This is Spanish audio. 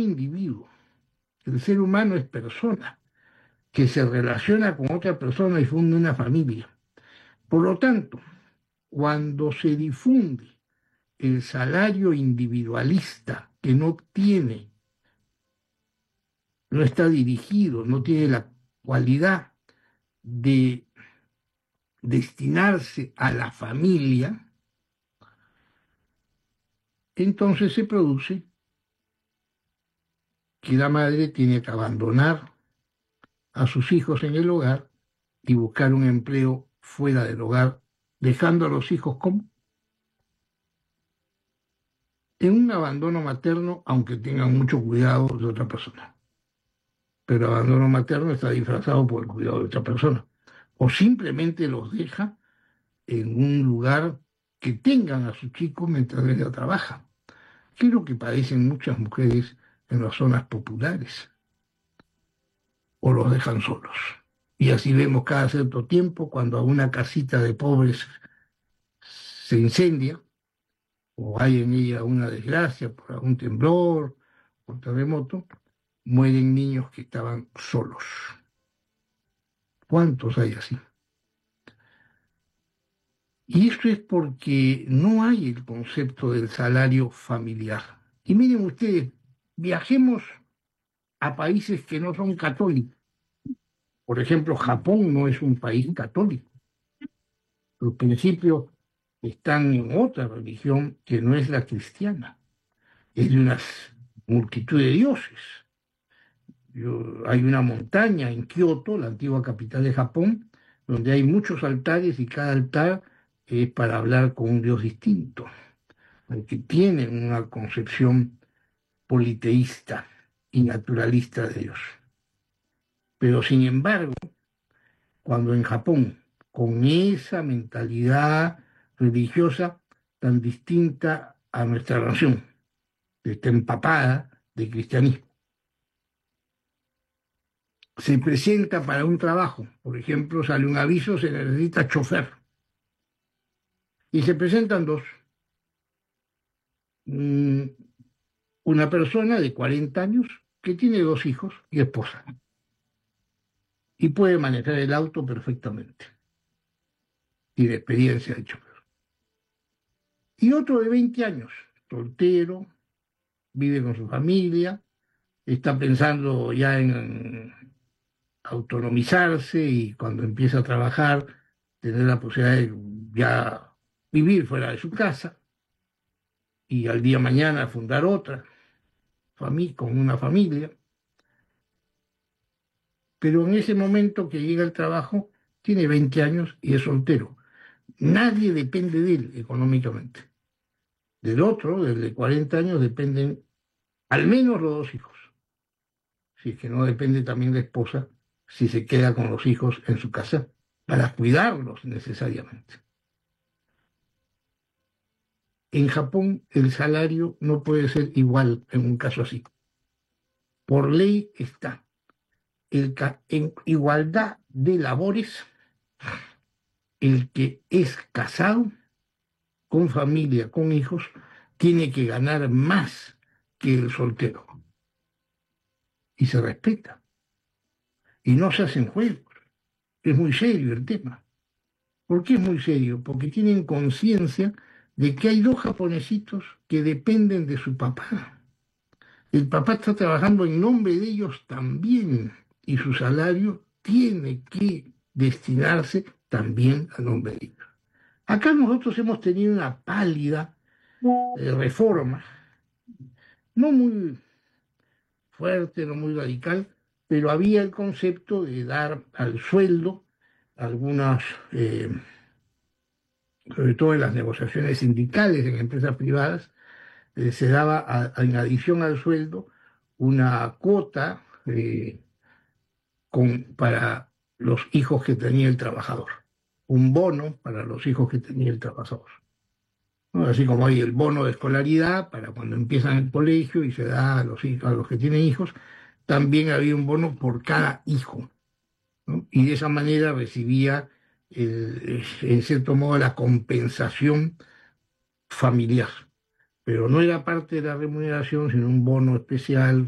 individuo. El ser humano es persona, que se relaciona con otra persona y funda una familia. Por lo tanto, cuando se difunde el salario individualista que no está dirigido, no tiene la cualidad de destinarse a la familia, entonces se produce que la madre tiene que abandonar a sus hijos en el hogar y buscar un empleo fuera del hogar, dejando a los hijos como en un abandono materno, aunque tengan mucho cuidado de otra persona. Pero abandono materno está disfrazado por el cuidado de otra persona. O simplemente los deja en un lugar que tengan a sus chicos mientras ella trabaja, que es lo que padecen muchas mujeres en las zonas populares, o los dejan solos. Y así vemos cada cierto tiempo cuando una casita de pobres se incendia, o hay en ella una desgracia por algún temblor, por terremoto, mueren niños que estaban solos. ¿Cuántos hay así? Y esto es porque no hay el concepto del salario familiar. Y miren ustedes, viajemos a países que no son católicos. Por ejemplo, Japón no es un país católico. Los principios están en otra religión que no es la cristiana. Es de una multitud de dioses. Hay una montaña en Kioto, la antigua capital de Japón, donde hay muchos altares y cada altar es para hablar con un dios distinto, que tienen una concepción politeísta y naturalista de Dios. Pero sin embargo, cuando en Japón, con esa mentalidad religiosa tan distinta a nuestra nación, que está empapada de cristianismo, se presenta para un trabajo, por ejemplo, sale un aviso, se necesita chofer, y se presentan dos, una persona de 40 años que tiene dos hijos y esposa, y puede manejar el auto perfectamente, tiene experiencia de chofer, y otro de 20 años, soltero, vive con su familia, está pensando ya en autonomizarse y cuando empieza a trabajar, tener la posibilidad de ya vivir fuera de su casa y al día de mañana fundar otra familia, con una familia. Pero en ese momento que llega al trabajo, tiene 20 años y es soltero. Nadie depende de él económicamente. Del otro, del de 40 años, dependen al menos los dos hijos. Si es que no depende también la esposa, si se queda con los hijos en su casa, para cuidarlos necesariamente. En Japón el salario no puede ser igual en un caso así. Por ley está en igualdad de labores el que es casado, con familia, con hijos, tiene que ganar más que el soltero. Y se respeta. Y no se hacen juegos. Es muy serio el tema. ¿Por qué es muy serio? Porque tienen conciencia de que hay dos japonesitos que dependen de su papá. El papá está trabajando en nombre de ellos también y su salario tiene que destinarse también a nombre de ellos. Acá nosotros hemos tenido una pálida reforma, no muy fuerte, no muy radical, pero había el concepto de dar al sueldo algunas, sobre todo en las negociaciones sindicales en empresas privadas, se daba en adición al sueldo una cuota para los hijos que tenía el trabajador, un bono para los hijos que tenía el trabajador, ¿no? Así como hay el bono de escolaridad para cuando empiezan el colegio y se da a los que tienen hijos, también había un bono por cada hijo, ¿no? Y de esa manera recibía, en cierto modo, la compensación familiar. Pero no era parte de la remuneración, sino un bono especial